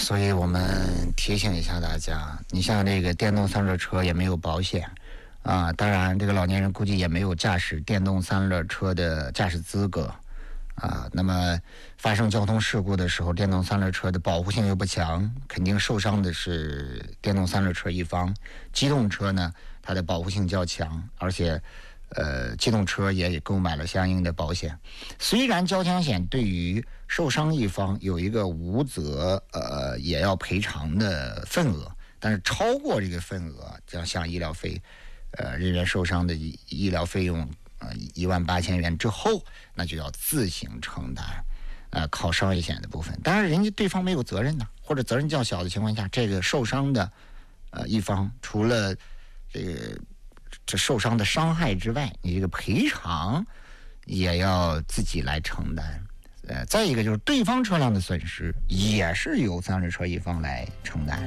所以我们提醒一下大家，你像这个电动三轮车也没有保险啊，当然这个老年人估计也没有驾驶电动三轮车的驾驶资格啊。那么发生交通事故的时候，电动三轮车的保护性又不强，肯定受伤的是电动三轮车一方。机动车呢，它的保护性较强，而且机动车也购买了相应的保险。虽然交强险对于受伤一方有一个无责也要赔偿的份额，但是超过这个份额，像医疗费人员受伤的医疗费用18000元之后，那就要自行承担靠商业险的部分。当然人家对方没有责任呢，或者责任较小的情况下，这个受伤的一方除了这受伤的伤害之外，你这个赔偿也要自己来承担。再一个就是对方车辆的损失也是由三轮车一方来承担。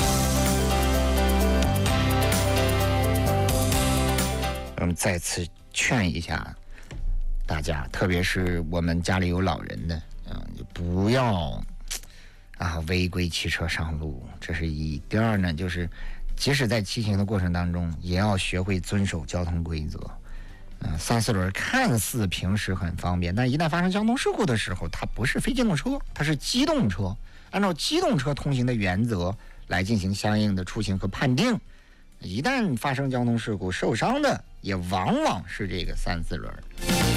再次劝一下大家，特别是我们家里有老人的，就不要违规骑车上路，这是一。第二呢，就是即使在骑行的过程当中，也要学会遵守交通规则。三四轮看似平时很方便，但一旦发生交通事故的时候，它不是非机动车，它是机动车，按照机动车通行的原则来进行相应的出行和判定。一旦发生交通事故，受伤的也往往是这个三四轮。